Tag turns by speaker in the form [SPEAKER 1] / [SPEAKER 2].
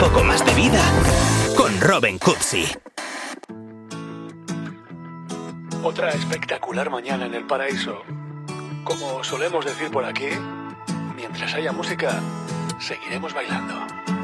[SPEAKER 1] poco más de vida con Robin Cootsy.
[SPEAKER 2] Otra espectacular mañana en el paraíso. Como solemos decir por aquí, mientras haya música, seguiremos bailando.